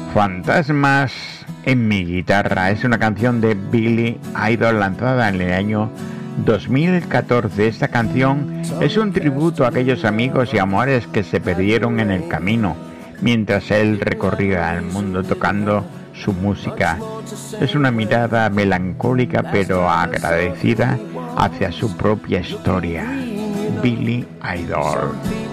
Fantasmas en mi guitarra es una canción de Billy Idol lanzada en el año 2014. Esta canción es un tributo a aquellos amigos y amores que se perdieron en el camino mientras él recorría el mundo tocando su música. Es una mirada melancólica pero agradecida hacia su propia historia. Billy Idol.